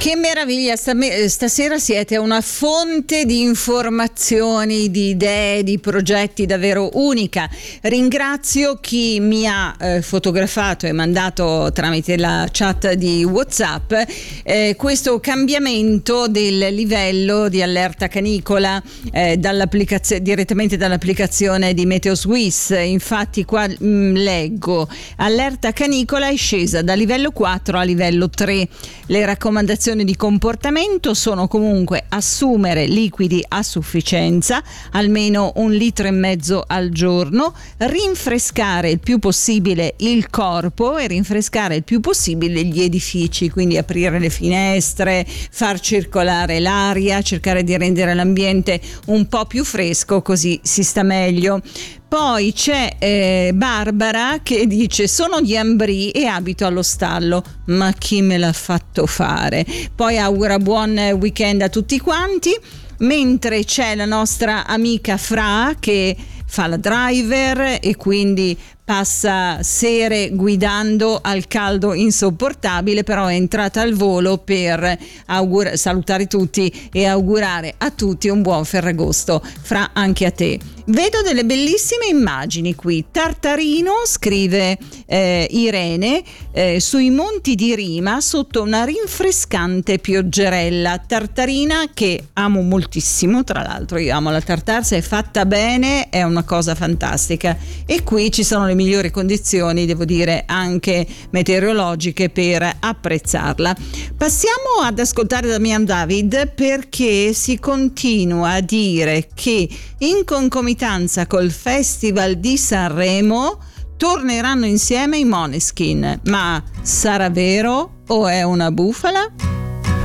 Che meraviglia, stasera siete una fonte di informazioni, di idee, di progetti davvero unica. Ringrazio chi mi ha fotografato e mandato tramite la chat di WhatsApp questo cambiamento del livello di allerta canicola direttamente dall'applicazione di MeteoSwiss. Infatti qua leggo: allerta canicola è scesa da livello 4 a livello 3. Le raccomandazioni di comportamento sono comunque assumere liquidi a sufficienza, almeno 1,5 litri al giorno, rinfrescare il più possibile il corpo e rinfrescare il più possibile gli edifici, quindi aprire le finestre, far circolare l'aria, cercare di rendere l'ambiente un po' più fresco, così si sta meglio. Poi c'è Barbara che dice: sono di Ambrì e abito allo stallo, ma chi me l'ha fatto fare? Poi augura buon weekend a tutti quanti, mentre c'è la nostra amica Fra che fa la driver e quindi passa sere guidando al caldo insopportabile, però è entrata al volo per salutare tutti e augurare a tutti un buon Ferragosto. Fra, anche a te. Vedo delle bellissime immagini qui. Tartarino, scrive Irene, sui monti di Rima sotto una rinfrescante pioggerella. Tartarina che amo moltissimo, tra l'altro io amo la tartarsa, è fatta bene, è una cosa fantastica, e qui ci sono le migliori condizioni, devo dire, anche meteorologiche, per apprezzarla. Passiamo ad ascoltare Damian David, perché si continua a dire che in concomitanza col Festival di Sanremo torneranno insieme i Måneskin, ma sarà vero o è una bufala?